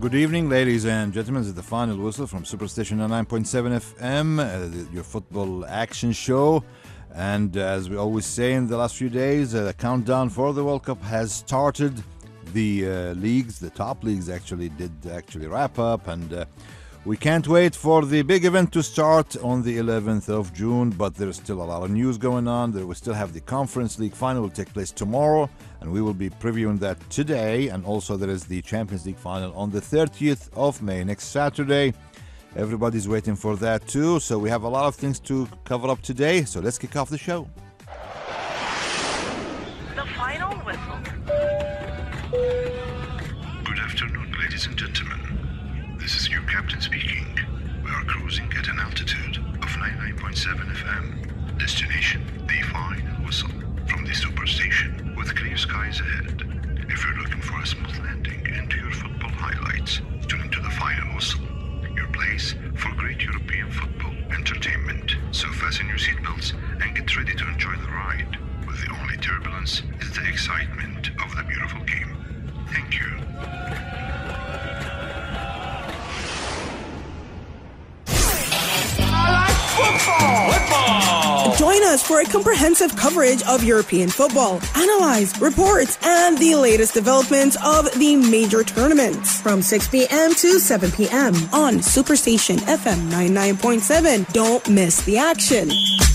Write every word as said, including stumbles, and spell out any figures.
good evening, ladies and gentlemen. This is the final whistle from Superstation ninety-nine point seven F M, uh, the, your football action show. And uh, as we always say in the last few days, uh, the countdown for the World Cup has started. The uh, leagues, the top leagues actually did actually wrap up, and uh, we can't wait for the big event to start on the eleventh of June, but there's still a lot of news going on. There we still have the Conference League final will take place tomorrow, and we will be previewing that today. And also there is the Champions League final on the thirtieth of May, next Saturday. Everybody's waiting for that too, so we have a lot of things to cover up today, so let's kick off the show. The final whistle. Good afternoon, ladies and gentlemen. This is your captain speaking. We are cruising at an altitude of ninety-nine point seven F M. Destination, the final whistle. From the Superstation, with clear skies ahead. If you're looking for a smooth landing into your football highlights, tune into the final whistle. Your place for great European football entertainment. So fasten your seatbelts and get ready to enjoy the ride. With the only turbulence is the excitement of the beautiful game. Thank you. Football! Football! Join us for a comprehensive coverage of European football, analyze, reports, and the latest developments of the major tournaments. From six p.m. to seven p.m. on Superstation F M ninety-nine point seven. Don't miss the action.